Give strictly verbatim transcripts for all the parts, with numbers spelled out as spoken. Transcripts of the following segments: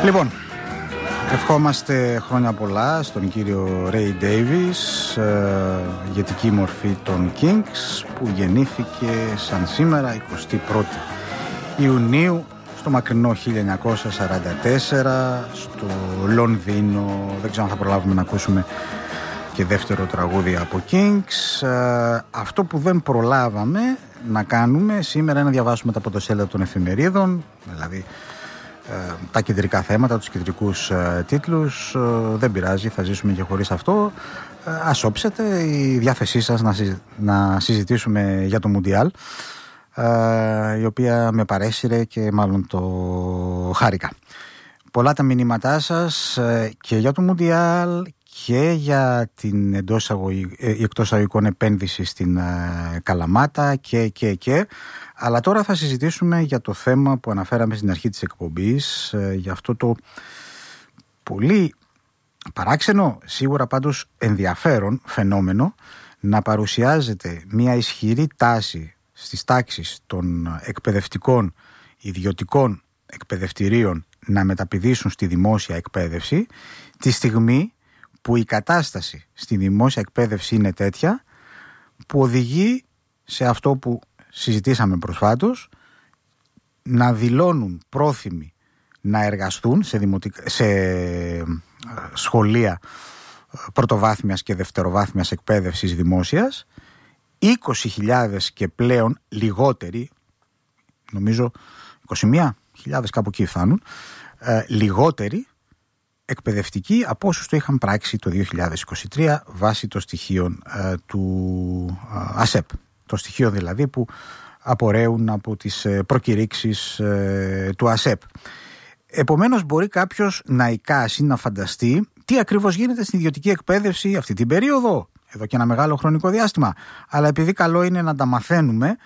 Λοιπόν, ευχόμαστε χρόνια πολλά στον κύριο Ray Davies, ε, ηγετική μορφή των Kings, που γεννήθηκε σαν σήμερα εικοστή πρώτη Ιουνίου στο μακρινό χίλια εννιακόσια σαράντα τέσσερα στο Λονδίνο. Δεν ξέρω αν θα προλάβουμε να ακούσουμε και δεύτερο τραγούδι από Kings. Ε, αυτό που δεν προλάβαμε να κάνουμε σήμερα είναι να διαβάσουμε τα πρωτοσέλιδα των εφημερίδων, δηλαδή ε, τα κεντρικά θέματα, τους κεντρικούς ε, τίτλους. Ε, δεν πειράζει, θα ζήσουμε και χωρίς αυτό. Ε, ας όψετε η διάθεσή σας να, συζη... να συζητήσουμε για το Μουντιάλ, ε, η οποία με παρέσυρε και μάλλον το χάρηκα. Πολλά τα μηνύματά σας ε, και για το Μουντιάλ και για την εντός εισαγωγικών επένδυση στην ε, Καλαμάτα και, και, και. Αλλά τώρα θα συζητήσουμε για το θέμα που αναφέραμε στην αρχή της εκπομπής, ε, για αυτό το πολύ παράξενο, σίγουρα πάντως ενδιαφέρον φαινόμενο, να παρουσιάζεται μια ισχυρή τάση στις τάξεις των εκπαιδευτικών ιδιωτικών εκπαιδευτηρίων να μεταπηδήσουν στη δημόσια εκπαίδευση, τη στιγμή που η κατάσταση στη δημόσια εκπαίδευση είναι τέτοια που οδηγεί σε αυτό που συζητήσαμε προσφάτως, να δηλώνουν πρόθυμοι να εργαστούν σε, δημοτικ... σε σχολεία πρωτοβάθμιας και δευτεροβάθμιας εκπαίδευσης δημόσιας, είκοσι χιλιάδες και πλέον λιγότεροι, νομίζω είκοσι μία χιλιάδες κάπου εκεί φτάνουν, ε, λιγότεροι εκπαιδευτικοί από όσους το είχαν πράξει το δύο χιλιάδες είκοσι τρία βάσει των στοιχείων ε, του ε, ΑΣΕΠ. Το στοιχείο δηλαδή που απορρέουν από τις ε, προκηρύξεις ε, του ΑΣΕΠ. Επομένως μπορεί κάποιος να εικάσει, να φανταστεί τι ακριβώς γίνεται στην ιδιωτική εκπαίδευση αυτή την περίοδο, εδώ και ένα μεγάλο χρονικό διάστημα. Αλλά επειδή καλό είναι να τα μαθαίνουμε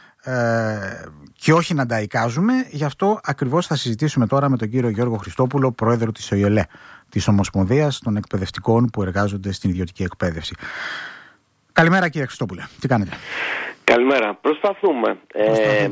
ε, και όχι να τα εικάζουμε, γι' αυτό ακριβώς θα συζητήσουμε τώρα με τον κύριο Γιώργο Χριστόπουλο, πρόεδρο της ΟΙΕΛΕ, της Ομοσπονδίας των Εκπαιδευτικών που εργάζονται στην ιδιωτική εκπαίδευση. Καλημέρα κύριε Χριστόπουλε, τι κάνετε? Καλημέρα, προσπαθούμε. Ε,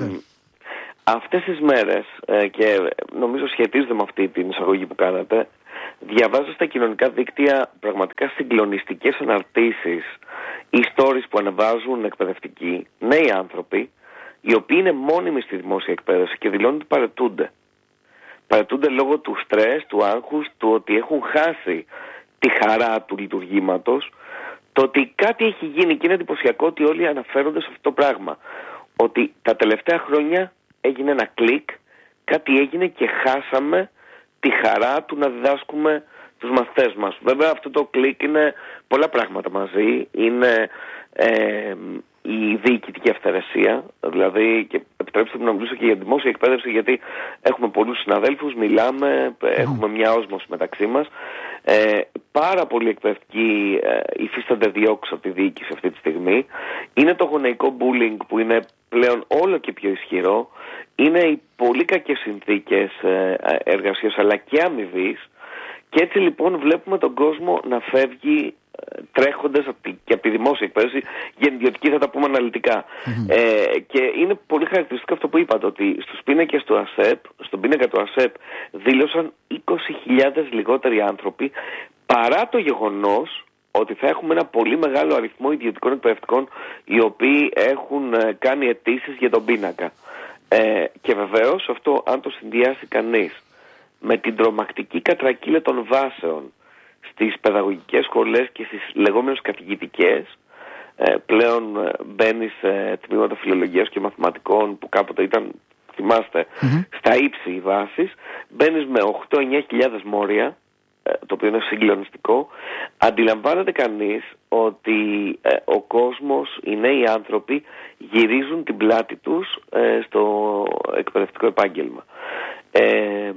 αυτές τις μέρες, ε, και νομίζω σχετίζεται με αυτή την εισαγωγή που κάνατε, διαβάζω στα κοινωνικά δίκτυα πραγματικά συγκλονιστικές αναρτήσεις, οι stories που ανεβάζουν εκπαιδευτικοί, νέοι άνθρωποι, οι οποίοι είναι μόνιμοι στη δημόσια εκπαίδευση και δηλώνουν ότι παρετούνται. Παρετούνται λόγω του στρες, του άγχους, του ότι έχουν χάσει τη χαρά του λειτουργήματος, το ότι κάτι έχει γίνει, και είναι εντυπωσιακό ότι όλοι αναφέρονται σε αυτό το πράγμα. Ότι τα τελευταία χρόνια έγινε ένα κλικ, κάτι έγινε και χάσαμε τη χαρά του να διδάσκουμε τους μαθητές μας. Βέβαια αυτό το κλικ είναι πολλά πράγματα μαζί. Είναι ε, η διοικητική αυθαιρεσία, δηλαδή, και επιτρέψτε μου να μιλήσω και για δημόσια εκπαίδευση, γιατί έχουμε πολλούς συναδέλφους, μιλάμε, έχουμε μια όσμωση μεταξύ μας. Ε, πάρα πολλοί εκπαιδευτικοί ε, υφίστανται διώξεις από τη διοίκηση αυτή τη στιγμή. Είναι το γονεϊκό bullying που είναι πλέον όλο και πιο ισχυρό. Είναι οι πολύ κακές συνθήκες ε, εργασίας αλλά και αμοιβής. Και έτσι λοιπόν βλέπουμε τον κόσμο να φεύγει τρέχοντας από τη, και από τη δημόσια εκπαίδευση, για την ιδιωτική θα τα πούμε αναλυτικά. Mm-hmm. Ε, και είναι πολύ χαρακτηριστικό αυτό που είπατε, ότι στους πίνακες του ΑΣΕΠ, στον πίνακα του ΑΣΕΠ δήλωσαν είκοσι χιλιάδες λιγότεροι άνθρωποι, παρά το γεγονός ότι θα έχουμε ένα πολύ μεγάλο αριθμό ιδιωτικών εκπαιδευτικών οι οποίοι έχουν ε, κάνει αιτήσεις για τον πίνακα. Ε, και βεβαίως αυτό, αν το συνδυάσει κανείς με την τρομακτική κατρακύλα των βάσεων στις παιδαγωγικές σχολές και στις λεγόμενες καθηγητικές, ε, πλέον ε, μπαίνει σε τμήματα φιλολογίας και μαθηματικών που κάποτε ήταν, θυμάστε, mm-hmm. στα ύψη οι βάσεις, μπαίνεις με οκτώ με εννιά χιλιάδες μόρια, ε, το οποίο είναι συγκλονιστικό. Αντιλαμβάνεται κανείς ότι ε, ο κόσμος, οι νέοι άνθρωποι γυρίζουν την πλάτη τους ε, στο εκπαιδευτικό επάγγελμα. Ε, ε,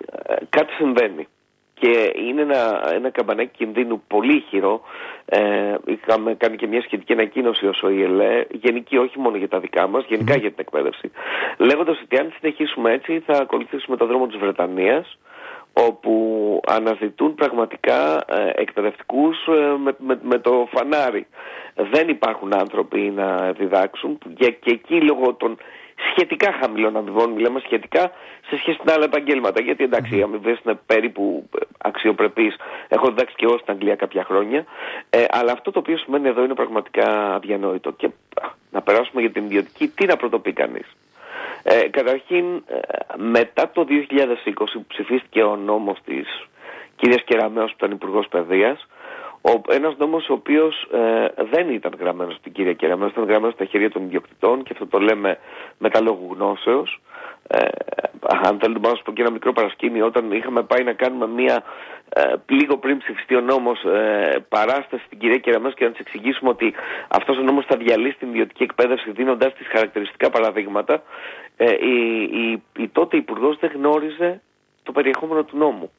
κάτι συμβαίνει. Και είναι ένα, ένα καμπανάκι κινδύνου πολύ ηχηρό. Ε, είχαμε κάνει και μια σχετική ανακοίνωση ως ΟΙΕΛΕ, γενική όχι μόνο για τα δικά μας, γενικά mm. για την εκπαίδευση, λέγοντας ότι αν συνεχίσουμε έτσι θα ακολουθήσουμε το δρόμο της Βρετανίας, όπου αναζητούν πραγματικά ε, εκπαιδευτικούς ε, με, με, με το φανάρι. Δεν υπάρχουν άνθρωποι να διδάξουν και, και εκεί λόγω των σχετικά χαμηλών αμοιβών, μιλάμε σχετικά σε σχέση με άλλα επαγγέλματα. Γιατί εντάξει, οι αμοιβές είναι περίπου αξιοπρεπείς. Έχω διδάξει και εγώ στην Αγγλία κάποια χρόνια. Ε, αλλά αυτό το οποίο σημαίνει εδώ είναι πραγματικά αδιανόητο. Και α, να περάσουμε για την ιδιωτική, τι να πρωτοπεί κανείς. Ε, καταρχήν, ε, μετά το δύο χιλιάδες είκοσι που ψηφίστηκε ο νόμος της κυρίας Κεραμέως που ήταν Υπουργός Παιδείας, ο, ένας νόμος ο οποίος ε, δεν ήταν γραμμένος στην κυρία Κεραμέως, ήταν γραμμένος στα χέρια των ιδιοκτητών, και αυτό το λέμε μετά λόγου γνώσεως. Ε, αν θέλετε να σας πω και ένα μικρό παρασκήνιο, όταν είχαμε πάει να κάνουμε μία ε, λίγο πριν ψηφιστεί ο νόμος ε, παράσταση στην κυρία Κεραμέως και να της εξηγήσουμε ότι αυτός ο νόμος θα διαλύσει την ιδιωτική εκπαίδευση δίνοντας της χαρακτηριστικά παραδείγματα, ε, η, η, η τότε υπουργός δεν γνώριζε το περιεχόμενο του νόμου.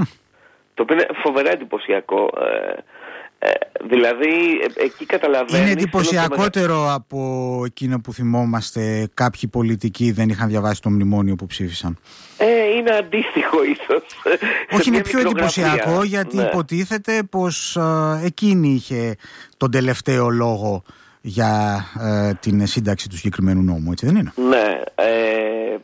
Το οποίο είναι φοβερά εντυπωσιακό. Ε, ε, δηλαδή, ε, εκεί καταλαβαίνεις... Είναι εντυπωσιακότερο μεγα... από εκείνο που θυμόμαστε κάποιοι πολιτικοί δεν είχαν διαβάσει το μνημόνιο που ψήφισαν. Ε, είναι αντίστοιχο ίσως. Όχι, είναι πιο εντυπωσιακό, γιατί ναι. υποτίθεται πως ε, εκείνη είχε τον τελευταίο λόγο για ε, την σύνταξη του συγκεκριμένου νόμου, έτσι δεν είναι? Ναι, ε,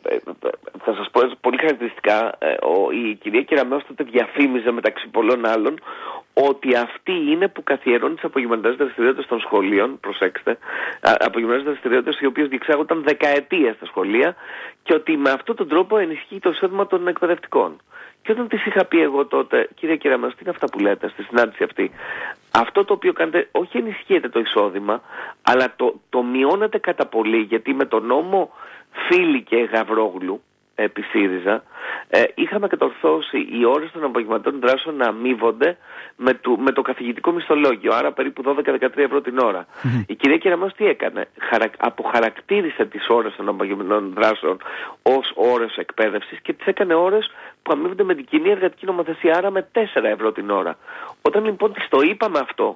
θα σας πω πολύ χαρακτηριστικά, ε, ο, η κυρία Κεραμέως τότε διαφήμιζε μεταξύ πολλών άλλων ότι αυτή είναι που καθιερώνει τις απογευματινές δραστηριότητες των σχολείων, προσέξτε, απογευματινές δραστηριότητες οι οποίες διεξάγονταν δεκαετίες στα σχολεία, και ότι με αυτόν τον τρόπο ενισχύει το εισόδημα των εκπαιδευτικών. Και όταν της είχα πει εγώ τότε, κυρία Κεραμέως, τι είναι αυτά που λέτε στη συνάντηση αυτή? Αυτό το οποίο κάνετε, όχι ενισχύεται το εισόδημα, αλλά το, το μειώνεται κατά πολύ, γιατί με τον νόμο Φίλη και Γαβρόγλου επί ΣΥΡΙΖΑ ε, είχαμε κατορθώσει οι ώρες των απογευματών δράσεων να αμείβονται με το, με το καθηγητικό μισθολόγιο, άρα περίπου δώδεκα με δεκατρία ευρώ την ώρα. Mm-hmm. Η κυρία Κεραμέως τι έκανε? Χαρα, αποχαρακτήρισε τις ώρες των απογευματών δράσεων ως ώρες εκπαίδευσης και τις έκανε ώρες που αμείβονται με την κοινή εργατική νομοθεσία, άρα με τέσσερα ευρώ την ώρα. Όταν λοιπόν της το είπαμε αυτό,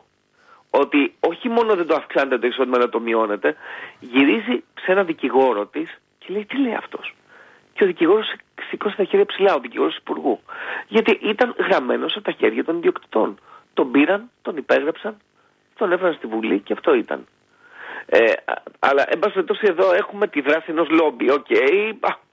ότι όχι μόνο δεν το αυξάνεται το εισόδημα, να το μειώνεται, γυρίζει σε ένα δικηγόρο της και λέει, τι λέει αυτός? Και ο δικηγόρος σηκώσει τα χέρια ψηλά, ο δικηγόρος υπουργού. Γιατί ήταν γραμμένος από τα χέρια των ιδιοκτητών. Τον πήραν, τον υπέγραψαν, τον έφεραν στη Βουλή και αυτό ήταν. Ε, αλλά, εν πάση περιπτώσει, εδώ έχουμε τη δράση ενός λόμπι, οκ. Okay.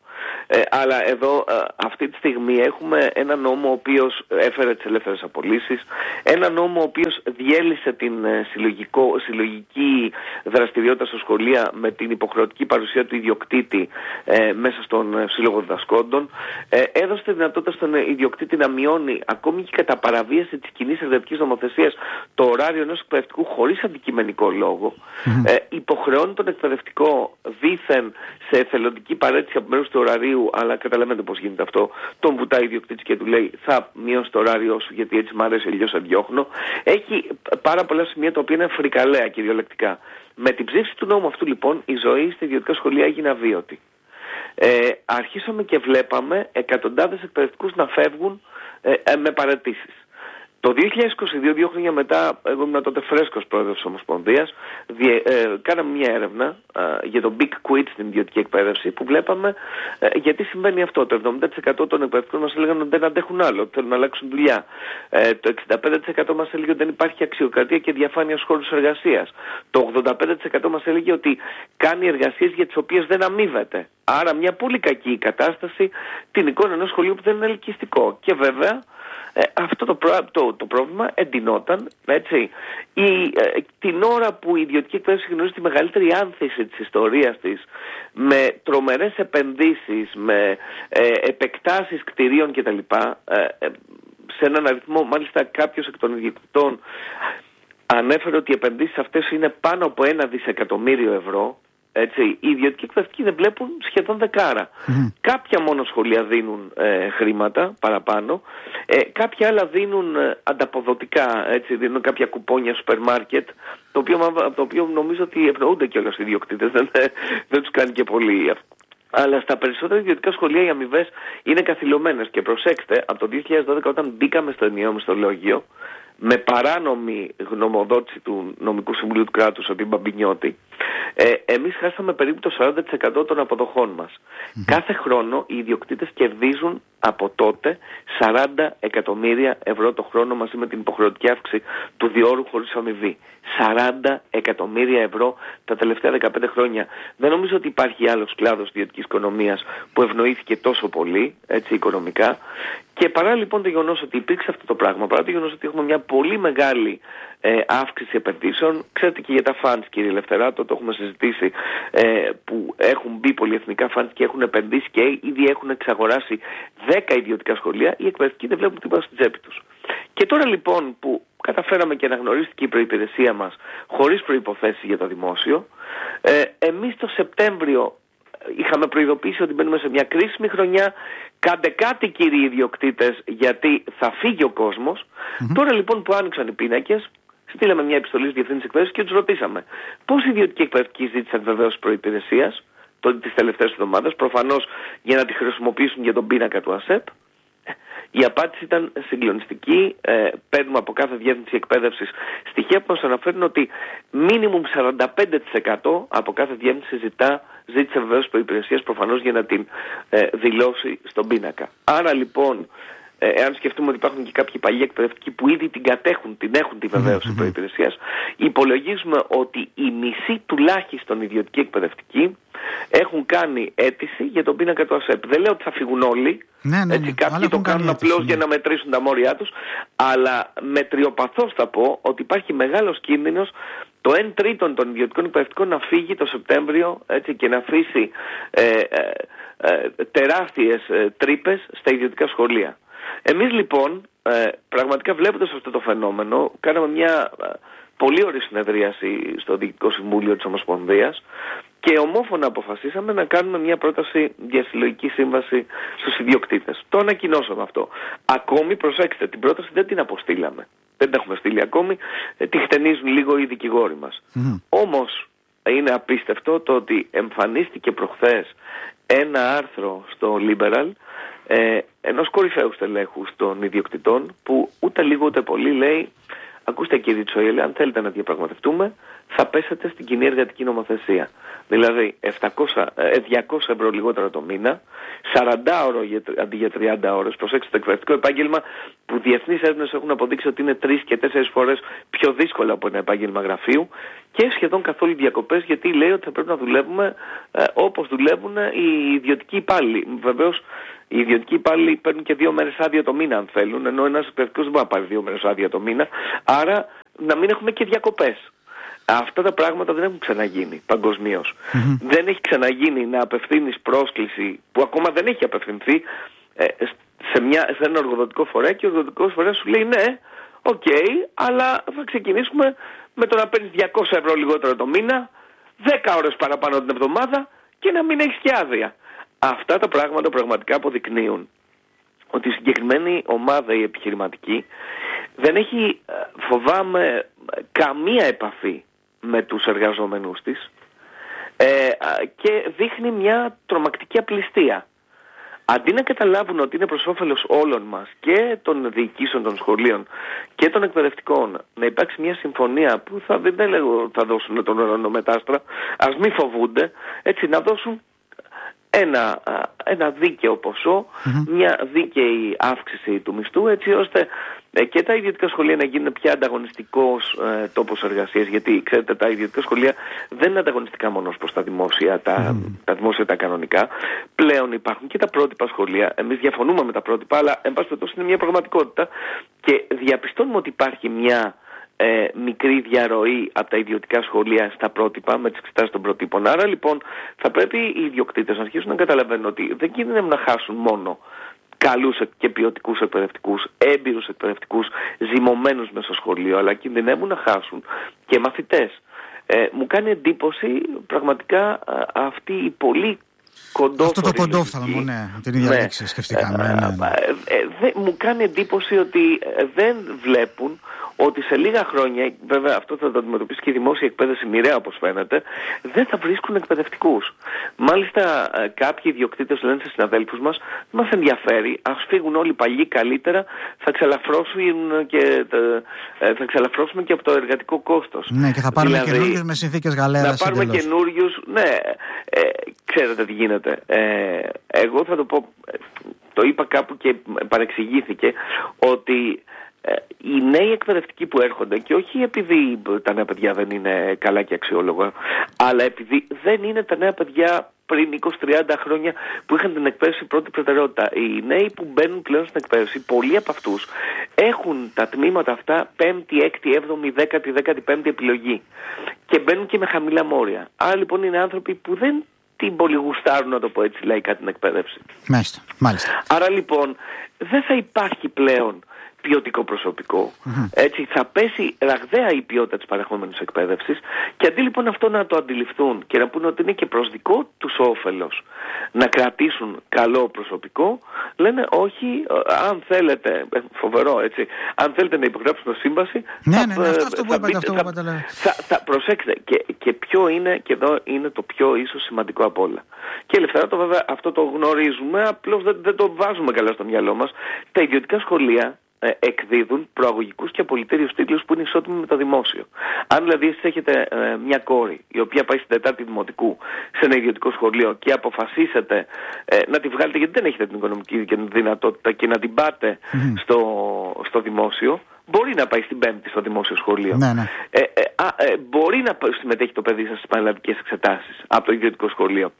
Ε, αλλά εδώ ε, αυτή τη στιγμή έχουμε ένα νόμο ο οποίος έφερε τις ελεύθερες απολύσεις, ένα νόμο ο οποίος διέλυσε την ε, συλλογικό, συλλογική δραστηριότητα στα σχολεία με την υποχρεωτική παρουσία του ιδιοκτήτη ε, μέσα στον ε, σύλλογο διδασκόντων, ε, έδωσε τη δυνατότητα στον ε, ιδιοκτήτη να μειώνει ακόμη και κατά παραβίαση της κοινής εργατικής νομοθεσίας το ωράριο ενός εκπαιδευτικού χωρίς αντικειμενικό λόγο, mm-hmm. ε, υποχρεώνει τον εκπαιδευτικό δήθεν σε εθελοντική παρέτηση από μέρους του ωραρίου, αλλά καταλαβαίνετε πώς γίνεται αυτό. Τον βουτάει ο ιδιοκτήτης και του λέει, θα μειώσει το ωράριό σου γιατί έτσι μ' αρέσει, αλλιώς αδιώχνω. Έχει πάρα πολλά σημεία τα οποία είναι φρικαλέα κυριολεκτικά. Με την ψήφιση του νόμου αυτού λοιπόν η ζωή στα ιδιωτικά σχολεία έγινε αβίωτη. Ε, αρχίσαμε και βλέπαμε εκατοντάδες εκπαιδευτικούς να φεύγουν ε, ε, με παραιτήσεις. Το δύο χιλιάδες είκοσι δύο, δύο χρόνια μετά, εγώ ήμουν τότε φρέσκος πρόεδρος της Ομοσπονδίας, διε, ε, κάναμε μια έρευνα ε, για το Big Quit στην ιδιωτική εκπαίδευση, που βλέπαμε ε, γιατί συμβαίνει αυτό. Το εβδομήντα τοις εκατό των εκπαιδευτικών μας έλεγαν ότι δεν αντέχουν άλλο, ότι θέλουν να αλλάξουν δουλειά. Ε, το εξήντα πέντε τοις εκατό μας έλεγε ότι δεν υπάρχει αξιοκρατία και διαφάνεια στους χώρους εργασίας. Το ογδόντα πέντε τοις εκατό μας έλεγε ότι κάνει εργασίες για τις οποίες δεν αμείβεται. Άρα μια πολύ κακή κατάσταση, την εικόνα ενός σχολείου που δεν είναι ελκυστικό. Και βέβαια, Ε, αυτό το, προ, το, το πρόβλημα εντυνόταν, έτσι, η, ε, την ώρα που η ιδιωτική εκπαίδευση γνωρίζει τη μεγαλύτερη άνθηση της ιστορίας της, με τρομερές επενδύσεις, με ε, επεκτάσεις κτηρίων κτλ. Ε, ε, σε έναν αριθμό, μάλιστα κάποιος εκ των ιδιοκτητών ανέφερε ότι οι επενδύσεις αυτές είναι πάνω από ένα δισεκατομμύριο ευρώ. Έτσι, οι ιδιωτικοί εκπαιδευτικοί δεν βλέπουν σχεδόν δεκάρα. Mm-hmm. Κάποια μόνο σχολεία δίνουν ε, χρήματα παραπάνω, ε, κάποια άλλα δίνουν ε, ανταποδοτικά, έτσι, δίνουν κάποια κουπόνια σούπερ μάρκετ, το οποίο, το οποίο νομίζω ότι ευνοούνται κιόλας οι ιδιοκτήτες, δεν, δεν τους κάνει και πολύ. Αλλά στα περισσότερα ιδιωτικά σχολεία οι αμοιβές είναι καθυλωμένες. Και προσέξτε, από το δύο χιλιάδες δώδεκα, όταν μπήκαμε στο ενιαίο μισθολόγιο, με παράνομη γνωμοδότηση του νομικού συμβουλίου του κράτους, ο Τ. Μπαμπινιώτη, ε, εμείς χάσαμε περίπου το σαράντα τοις εκατό των αποδοχών μας. Mm-hmm. Κάθε χρόνο οι ιδιοκτήτες κερδίζουν από τότε σαράντα εκατομμύρια ευρώ το χρόνο, μαζί με την υποχρεωτική αύξηση του διόρου χωρίς αμοιβή. σαράντα εκατομμύρια ευρώ τα τελευταία δεκαπέντε χρόνια. Δεν νομίζω ότι υπάρχει άλλος κλάδος ιδιωτικής οικονομίας που ευνοήθηκε τόσο πολύ, έτσι, οικονομικά. Και παρά λοιπόν το γεγονός ότι υπήρξε αυτό το πράγμα, παρά το γεγονός ότι έχουμε μια πολύ μεγάλη ε, αύξηση επενδύσεων, ξέρετε και για τα funds, κύριε Λευτεράτο, το έχουμε συζητήσει, ε, που έχουν μπει πολυεθνικά funds και έχουν επενδύσει και ήδη έχουν εξαγοράσει δέκα ιδιωτικά σχολεία, οι εκπαιδευτικοί δεν βλέπουν τίποτα στην τσέπη τους. Και τώρα λοιπόν που καταφέραμε και αναγνωρίστηκε η προϋπηρεσία μας χωρίς προϋποθέσεις για το δημόσιο, ε, εμείς το Σεπτέμβριο είχαμε προειδοποιήσει ότι μπαίνουμε σε μια κρίσιμη χρονιά. Κάντε κάτι, κύριοι ιδιοκτήτες, γιατί θα φύγει ο κόσμος. Mm-hmm. Τώρα λοιπόν που άνοιξαν οι πίνακες, στείλαμε μια επιστολή στη Διευθύνση Εκπαίδευσης και τους ρωτήσαμε πώς οι ιδιωτικοί εκπαιδευτικοί ζήτησαν βεβαίως προϋπηρεσίας τις τελευταίες εβδομάδες, προφανώς για να τη χρησιμοποιήσουν για τον πίνακα του ΑΣΕΠ. Η απάντηση ήταν συγκλονιστική. Ε, παίρνουμε από κάθε διεύθυνση εκπαίδευσης στοιχεία που μας αναφέρουν ότι μίνιμουμ σαράντα πέντε τοις εκατό από κάθε διεύθυνση ζητά, ζήτησε βεβαίως προϋπηρεσίας, προφανώς για να την ε, δηλώσει στον πίνακα. Άρα λοιπόν, ε, εάν σκεφτούμε ότι υπάρχουν και κάποιοι παλιοί εκπαιδευτικοί που ήδη την κατέχουν, την έχουν τη βεβαίωση mm-hmm. προϋπηρεσίας, υπολογίζουμε ότι οι μισοί τουλάχιστον ιδιωτικοί εκπαιδευτικοί έχουν κάνει αίτηση για τον πίνακα του ΑΣΕΠ. Δεν λέω ότι θα φύγουν όλοι. Ναι, ναι, έτσι, ναι. κάποιοι το κάνουν απλώς ναι. για να μετρήσουν τα μόρια τους, αλλά μετριοπαθώς θα πω ότι υπάρχει μεγάλος κίνδυνος το εν τρίτον των ιδιωτικών εκπαιδευτικών να φύγει το Σεπτέμβριο, έτσι, και να αφήσει ε, ε, ε, τεράστιες ε, τρύπες στα ιδιωτικά σχολεία. Εμείς λοιπόν, ε, πραγματικά βλέποντας αυτό το φαινόμενο, κάναμε μια ε, πολύ ωραία συνεδρίαση στο Διοικητικό Συμβούλιο της Ομοσπονδίας και ομόφωνα αποφασίσαμε να κάνουμε μια πρόταση για συλλογική σύμβαση στους ιδιοκτήτες. Το ανακοινώσαμε αυτό. Ακόμη, προσέξτε, την πρόταση δεν την αποστήλαμε. Δεν την έχουμε στείλει ακόμη. Ε, τη χτενίζουν λίγο οι δικηγόροι μας. Mm. Όμως, είναι απίστευτο το ότι εμφανίστηκε προχθές ένα άρθρο στο Liberal ε, ενός κορυφαίου στελέχους των ιδιοκτητών που ούτε λίγο ούτε πολύ λέει: ακούστε κύριε Τσοήλη, αν θέλετε να διαπραγματευτούμε, θα πέσετε στην κοινή εργατική νομοθεσία. Δηλαδή επτακόσια, διακόσια ευρώ λιγότερο το μήνα, σαράντα ώρο αντί για τριάντα ώρες. Προσέξτε, το εκπαιδευτικό επάγγελμα που διεθνείς έρευνες έχουν αποδείξει ότι είναι τρεις και τέσσερις φορές πιο δύσκολο από ένα επάγγελμα γραφείου, και σχεδόν καθόλου διακοπές, γιατί λέει ότι θα πρέπει να δουλεύουμε ε, όπως δουλεύουν οι ιδιωτικοί υπάλληλοι. Βεβαίως, οι ιδιωτικοί υπάλληλοι παίρνουν και δύο μέρες άδεια το μήνα αν θέλουν, ενώ ένας εκπαιδευτικός δεν μπορεί να πάρει δύο μέρες άδεια το μήνα. Άρα να μην έχουμε και διακοπές. Αυτά τα πράγματα δεν έχουν ξαναγίνει παγκοσμίως. Mm-hmm. Δεν έχει ξαναγίνει να απευθύνεις πρόσκληση που ακόμα δεν έχει απευθυνθεί ε, σε, μια, σε ένα εργοδοτικό φορέα και ο εργοδοτικός φορέας σου λέει ναι, οκ, okay, αλλά θα ξεκινήσουμε με το να παίρνεις διακόσια ευρώ λιγότερο το μήνα, δέκα ώρες παραπάνω την εβδομάδα και να μην έχεις και άδεια. Αυτά τα πράγματα πραγματικά αποδεικνύουν ότι η συγκεκριμένη ομάδα, η επιχειρηματική, δεν έχει, φοβάμαι, καμία επαφή με τους εργαζόμενους της ε, και δείχνει μια τρομακτική απληστία. Αντί να καταλάβουν ότι είναι προς όφελος όλων μας, και των διοικήσεων των σχολείων και των εκπαιδευτικών, να υπάρξει μια συμφωνία που θα, δεν λέγω θα δώσουν τον ουρανό μετάστρα, ας μην φοβούνται, έτσι, να δώσουν ένα, ένα δίκαιο ποσό, mm-hmm. μια δίκαιη αύξηση του μισθού, έτσι ώστε ε, και τα ιδιωτικά σχολεία να γίνουν πια ανταγωνιστικός ε, τόπος εργασίας, γιατί ξέρετε τα ιδιωτικά σχολεία δεν είναι ανταγωνιστικά μόνο προς τα δημόσια, τα, mm. τα δημόσια τα κανονικά. Πλέον υπάρχουν και τα πρότυπα σχολεία. Εμείς διαφωνούμε με τα πρότυπα, αλλά εν πάση περιπτώσει είναι μια πραγματικότητα και διαπιστώνουμε ότι υπάρχει μια Ε, μικρή διαρροή από τα ιδιωτικά σχολεία στα πρότυπα με τις εξετάσεις των προτύπων. Άρα λοιπόν θα πρέπει οι ιδιοκτήτες να αρχίσουν να καταλαβαίνουν ότι δεν κινδυνεύουν να χάσουν μόνο καλούς και ποιοτικούς εκπαιδευτικούς, έμπειρους εκπαιδευτικούς, ζυμωμένους μέσα στο σχολείο, αλλά κινδυνεύουν να χάσουν και μαθητές. Ε, μου κάνει εντύπωση πραγματικά α, αυτή η πολύ κοντόφθαλμο. Αυτό το κοντόφθαλμο, ναι, την ίδια λέξη ναι. σκεφτήκαμε. Ναι, ναι, ναι. Ε, ε, δε, μου κάνει εντύπωση ότι δεν βλέπουν ότι σε λίγα χρόνια, βέβαια αυτό θα το αντιμετωπίσει και η δημόσια εκπαίδευση μοιραία όπως φαίνεται, δεν θα βρίσκουν εκπαιδευτικούς. Μάλιστα κάποιοι ιδιοκτήτες λένε στους συναδέλφους μας, μας ενδιαφέρει, ας φύγουν όλοι παλιοί καλύτερα, θα ξαλαφρώσουν και, θα ξαλαφρώσουμε και από το εργατικό κόστος. Ναι, και θα πάρουμε δηλαδή, καινούριους με συνθήκες γαλέρας. Να πάρουμε καινούριους, ναι, ε, ξέρετε τι γίνεται. Ε, εγώ θα το πω, το είπα κάπου και παρεξηγήθηκε, ότι ε, οι νέοι εκπαιδευτικοί που έρχονται, και όχι επειδή τα νέα παιδιά δεν είναι καλά και αξιόλογα, αλλά επειδή δεν είναι τα νέα παιδιά πριν είκοσι με τριάντα χρόνια που είχαν την εκπαίδευση πρώτη προτεραιότητα. Οι νέοι που μπαίνουν πλέον στην εκπαίδευση, πολλοί από αυτούς έχουν τα τμήματα αυτά πέμπτη, έκτη, έβδομη, δέκατη, δέκατη πέμπτη επιλογή και μπαίνουν και με χαμηλά μόρια. Άρα λοιπόν είναι άνθρωποι που δεν την πολύ γουστάρουν, να το πω έτσι λαϊκά, την εκπαίδευση. Μάλιστα, μάλιστα. Άρα λοιπόν δεν θα υπάρχει πλέον ποιοτικό προσωπικό. Mm-hmm. Έτσι θα πέσει ραγδαία η ποιότητα της παρεχόμενης εκπαίδευσης, και αντί λοιπόν αυτό να το αντιληφθούν και να πούνε ότι είναι και προς δικό τους όφελος να κρατήσουν καλό προσωπικό, λένε όχι, αν θέλετε, φοβερό έτσι, αν θέλετε να υπογράψουμε σύμβαση, ναι, θα, ναι, ναι, αυτό, αυτό που είπατε, αυτό θα, που είπατε, θα, θα, θα προσέξτε και, και ποιο είναι, και εδώ είναι το πιο ίσως σημαντικό απ' όλα. Και ελευθερά το βέβαια αυτό το γνωρίζουμε, απλώς δεν, δεν το βάζουμε καλά στο μυαλό μας. Τα ιδιωτικά σχολεία εκδίδουν προαγωγικούς και απολυτήριους τίτλους που είναι ισότιμοι με το δημόσιο. Αν δηλαδή εσείς έχετε ε, μια κόρη η οποία πάει στην Τετάρτη Δημοτικού σε ένα ιδιωτικό σχολείο και αποφασίσετε ε, να τη βγάλετε, γιατί δεν έχετε την οικονομική και την δυνατότητα, και να την πάτε mm. στο, στο δημόσιο, μπορεί να πάει στην Πέμπτη στο δημόσιο σχολείο. Ναι, ναι. Ε, ε, α, ε, μπορεί να συμμετέχει το παιδί σας στις πανελλαδικές εξετάσεις από το ιδιωτικό σχολείο.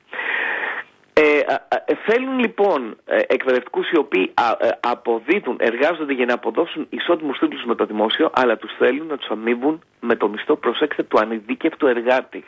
Ε, ε, θέλουν λοιπόν ε, εκπαιδευτικούς οι οποίοι α, ε, αποδίδουν, εργάζονται για να αποδώσουν ισότιμους τίτλους με το δημόσιο, αλλά τους θέλουν να τους αμείβουν με το μισθό, προσέξτε, του ανειδίκευτου εργάτη.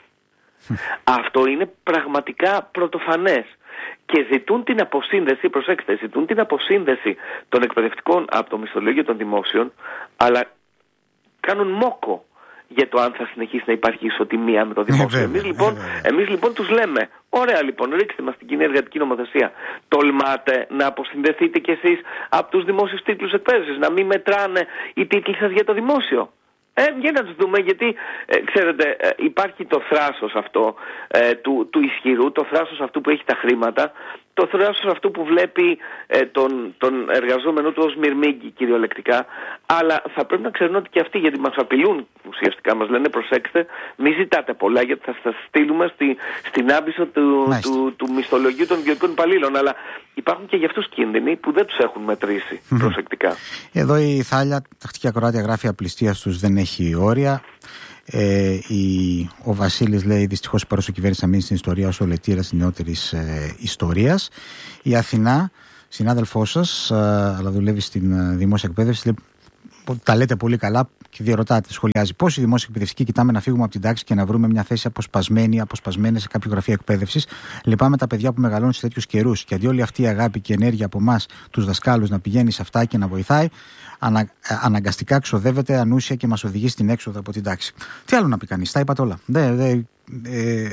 Αυτό είναι πραγματικά πρωτοφανές. Και ζητούν την αποσύνδεση, προσέξτε, ζητούν την αποσύνδεση των εκπαιδευτικών από το μισθολόγιο των δημόσιων, αλλά κάνουν μόκο για το αν θα συνεχίσει να υπάρχει ισοτιμία με το δημόσιο. Ε, εμείς, λοιπόν, ε, εμείς λοιπόν τους λέμε, ωραία λοιπόν, ρίξτε μας την κοινή εργατική νομοθεσία. Τολμάτε να αποσυνδεθείτε κι εσείς από τους δημόσιους τίτλους εκπαίδευσης, να μην μετράνε οι τίτλοι σας για το δημόσιο. Ε, για να τους δούμε, γιατί ε, ξέρετε ε, υπάρχει το θράσος αυτό ε, του, του ισχυρού, το θράσος αυτού που έχει τα χρήματα, το θράσος αυτού που βλέπει ε, τον, τον εργαζόμενο του ως μυρμήγκι κυριολεκτικά, αλλά θα πρέπει να ξέρουν ότι και αυτοί, γιατί μας απειλούν ουσιαστικά, μας λένε προσέξτε, μη ζητάτε πολλά γιατί θα σας στείλουμε στη, στην άμπισο του, του, του, του μισθολογίου των ιδιωτικών υπαλλήλων, αλλά υπάρχουν και για αυτούς κίνδυνοι που δεν τους έχουν μετρήσει mm-hmm. προσεκτικά. Εδώ η Θάλια, τακτική ακροάτια, γράφει απληστία τους δεν έχει όρια. Ε, η, ο Βασίλης λέει δυστυχώς η παρούσα κυβέρνηση θα μείνει στην ιστορία ως ο λετήρας της νεότερης ε, ιστορίας. Η Αθηνά, συνάδελφός σας, ε, αλλά δουλεύει στην ε, δημόσια εκπαίδευση, λέει, τα λέτε πολύ καλά και διαρωτάτε, σχολιάζει. Πώς οι δημόσιοι εκπαιδευτικοί κοιτάμε να φύγουμε από την τάξη και να βρούμε μια θέση αποσπασμένη, αποσπασμένη σε κάποιο γραφείο εκπαίδευσης. Λυπάμαι τα παιδιά που μεγαλώνουν σε τέτοιους καιρούς. Και αντί όλη αυτή η αγάπη και ενέργεια από εμάς, τους δασκάλους, να πηγαίνει σε αυτά και να βοηθάει, ανα, αναγκαστικά ξοδεύεται ανούσια και μας οδηγεί στην έξοδο από την τάξη. Τι άλλο να πει κανείς, τα είπατε όλα. Δε, δε, ε,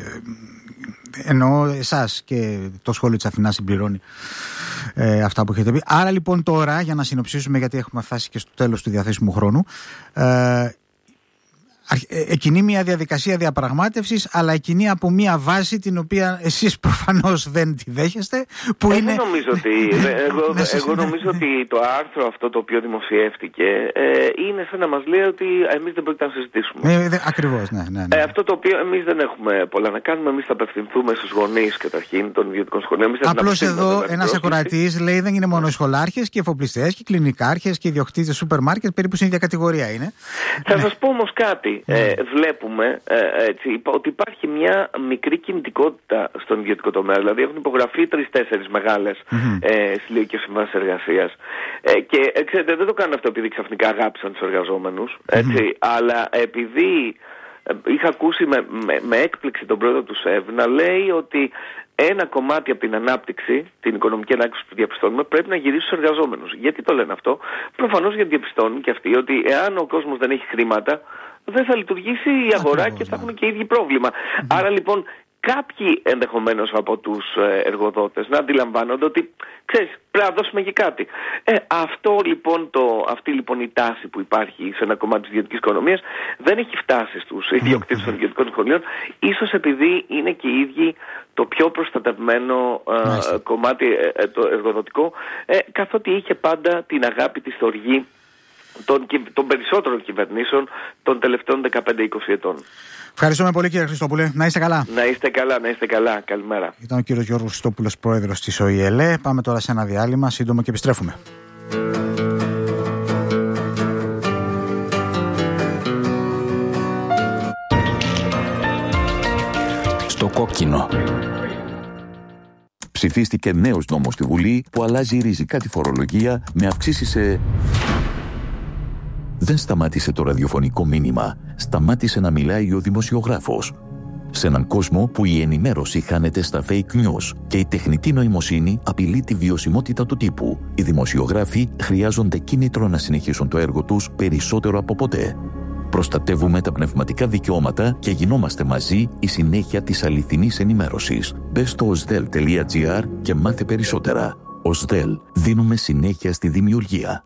εννοώ εσάς, και το σχόλιο της Αθηνάς συμπληρώνει ε, αυτά που έχετε πει. Άρα λοιπόν τώρα, για να συνοψίσουμε, γιατί έχουμε φτάσει και στο τέλος του διαθέσιμου χρόνου, ε, εκκινεί μια διαδικασία διαπραγμάτευσης, αλλά εκκινεί από μια βάση την οποία εσείς προφανώς δεν τη δέχεστε, που ε, είναι... νομίζω ότι, εγώ, εγώ νομίζω ότι το άρθρο αυτό το οποίο δημοσιεύτηκε ε, είναι σαν να μας λέει ότι εμείς δεν πρόκειται να συζητήσουμε. Ε, δε, ακριβώς, ναι, ναι, ναι. Ε, αυτό το οποίο εμείς δεν έχουμε πολλά να κάνουμε, εμείς θα απευθυνθούμε στους γονείς καταρχήν των ιδιωτικών σχολείων. Απλώς εδώ ένας ακροατής λέει δεν είναι μόνο οι σχολάρχες και οι εφοπλιστές και οι κλινικάρχες και οι ιδιοκτήτες σούπερ μάρκετ, περίπου στην ίδια κατηγορία είναι. Θα σας πω όμως κάτι. Ε, βλέπουμε ε, έτσι, ότι υπάρχει μια μικρή κινητικότητα στον ιδιωτικό τομέα. Δηλαδή έχουν υπογραφεί τρεις-τέσσερις μεγάλες mm-hmm. ε, συλλογικές συμβάσεις εργασίας. Ε, και ε, ξέρετε, δεν το κάνουν αυτό επειδή ξαφνικά αγάπησαν τους εργαζόμενους, έτσι, mm-hmm. αλλά επειδή ε, είχα ακούσει με, με, με έκπληξη τον πρόεδρο του ΣΕΒ να λέει ότι ένα κομμάτι από την ανάπτυξη, την οικονομική ανάπτυξη που διαπιστώνουμε, πρέπει να γυρίσει στους εργαζόμενους. Γιατί το λένε αυτό? Προφανώς γιατί διαπιστώνουν και αυτοί ότι εάν ο κόσμος δεν έχει χρήματα, δεν θα λειτουργήσει η αγορά. Ακριβώς, και θα έχουν και οι ίδιοι πρόβλημα. Mm-hmm. Άρα λοιπόν κάποιοι ενδεχομένως από τους εργοδότες να αντιλαμβάνονται ότι, ξέρεις, πρέπει να δώσουμε και κάτι. Ε, αυτό λοιπόν το, αυτή λοιπόν η τάση που υπάρχει σε ένα κομμάτι της ιδιωτικής οικονομίας δεν έχει φτάσει στους ιδιοκτήτες των ιδιωτικών σχολείων, ίσως επειδή είναι και οι ίδιοι το πιο προστατευμένο ε, κομμάτι ε, το εργοδοτικό, ε, καθότι είχε πάντα την αγάπη, τη στοργή των, των περισσότερων κυβερνήσεων των τελευταίων δεκαπέντε είκοσι ετών. Ευχαριστούμε πολύ, κύριε Χριστόπουλε. Να είστε καλά. Να είστε καλά, να είστε καλά. Καλημέρα. Ήταν ο κύριος Γιώργος Χριστόπουλος, πρόεδρος της ΟΗΕΛΕ. Πάμε τώρα σε ένα διάλειμμα σύντομο και επιστρέφουμε. Στο κόκκινο. Ψηφίστηκε νέος νόμος στη Βουλή που αλλάζει ριζικά τη φορολογία με αυξήσεις σε... Δεν σταμάτησε το ραδιοφωνικό μήνυμα. Σταμάτησε να μιλάει ο δημοσιογράφος. Σε έναν κόσμο που η ενημέρωση χάνεται στα fake news και η τεχνητή νοημοσύνη απειλεί τη βιωσιμότητα του τύπου, οι δημοσιογράφοι χρειάζονται κίνητρο να συνεχίσουν το έργο τους περισσότερο από ποτέ. Προστατεύουμε τα πνευματικά δικαιώματα και γινόμαστε μαζί η συνέχεια της αληθινής ενημέρωσης. Μπες στο osdel τελεία gr και μάθε περισσότερα. osdel, δίνουμε συνέχεια στη δημιουργία.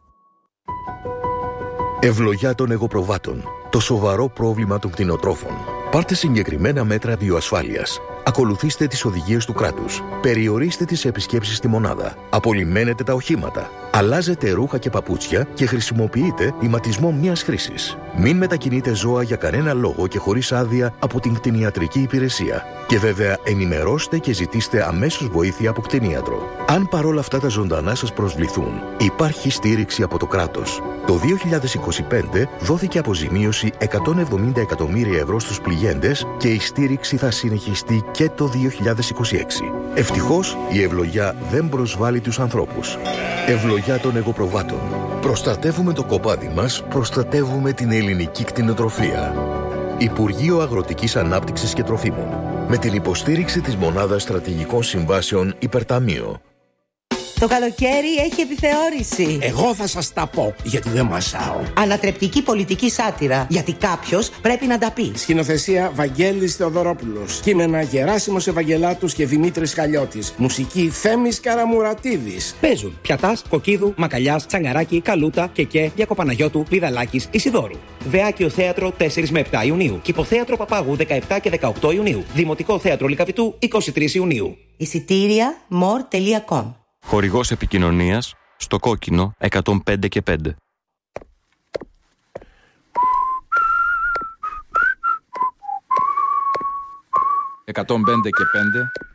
Ευλογιά των εγωπροβάτων. Το σοβαρό πρόβλημα των κτηνοτρόφων. Πάρτε συγκεκριμένα μέτρα βιοασφάλειας. Ακολουθήστε τις οδηγίες του κράτους. Περιορίστε τις επισκέψεις στη μονάδα. Απολυμμένετε τα οχήματα. Αλλάζετε ρούχα και παπούτσια και χρησιμοποιείτε ηματισμό μιας χρήσης. Μην μετακινείτε ζώα για κανένα λόγο και χωρίς άδεια από την κτηνιατρική υπηρεσία. Και βέβαια ενημερώστε και ζητήστε αμέσως βοήθεια από κτηνίατρο. Αν παρόλα αυτά τα ζωντανά σας προσβληθούν, υπάρχει στήριξη από το κράτος. Το δύο χιλιάδες είκοσι πέντε δόθηκε αποζημίωση εκατόν εβδομήντα εκατομμύρια ευρώ στους πληγέντες και η στήριξη θα συνεχιστεί και το δύο χιλιάδες είκοσι έξι. Ευτυχώς η ευλογιά δεν προσβάλλει τους ανθρώπους. Ευλογιά των εγωπροβάτων. Προστατεύουμε το κοπάδι μας, προστατεύουμε την ελληνική κτηνοτροφία. Υπουργείο Αγροτικής Ανάπτυξης και Τροφίμων. Με την υποστήριξη της Μονάδας Στρατηγικών Συμβάσεων Υπερταμείο. Το καλοκαίρι έχει επιθεώρηση. Εγώ θα σας τα πω, γιατί δεν μασάω. Ανατρεπτική πολιτική σάτυρα, γιατί κάποιος πρέπει να τα πει. Σκηνοθεσία Βαγγέλης Θεοδωρόπουλος. Κείμενα Γεράσιμος Ευαγγελάτους και Δημήτρης Χαλιώτης. Μουσική Θέμης Καραμουρατίδης. Παίζουν Πιατάς, Κοκκίδου, Μακαλιάς, Τσαγκαράκη, Καλούτα, Κεκέ, Διακοπαναγιώτου, Βιδαλάκης, Ισιδώρου. Βεάκιο Θέατρο τέσσερα με επτά Ιουνίου. Κηποθέατρο Παπάγου δεκαεπτά και δεκαοκτώ Ιουνίου. Δημοτικό Θέατρο Λυκαβητού είκοσι τρεις Ιουνίου. Εισιτήρια μορ τελεία κομ. Χορηγός επικοινωνίας στο κόκκινο εκατόν πέντε και πέντε. εκατόν πέντε και πέντε